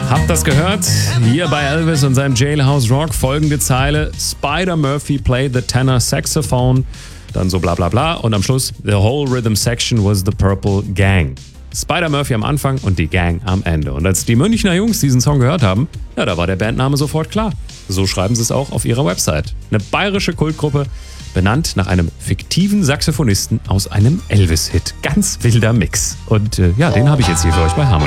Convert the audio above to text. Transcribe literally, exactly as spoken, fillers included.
Habt das gehört? Hier bei Elvis und seinem Jailhouse Rock folgende Zeile: Spider Murphy played the tenor saxophone, dann so bla bla bla und am Schluss the whole rhythm section was the Purple Gang. Spider Murphy am Anfang und die Gang am Ende. Und als die Münchner Jungs diesen Song gehört haben, ja, da war der Bandname sofort klar. So schreiben sie es auch auf ihrer Website. Eine bayerische Kultgruppe, benannt nach einem fiktiven Saxophonisten aus einem Elvis-Hit. Ganz wilder Mix. Und äh, ja, den habe ich jetzt hier für euch bei Harmony.